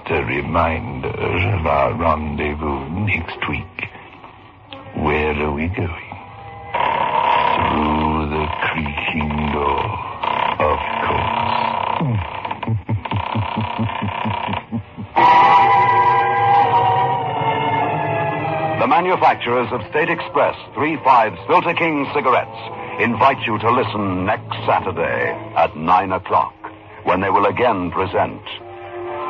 a reminder of our rendezvous next week. Where are we going? Through the creaking door, of course. The manufacturers of State Express 3/5 Filter King cigarettes invite you to listen next Saturday at 9 o'clock, when they will again present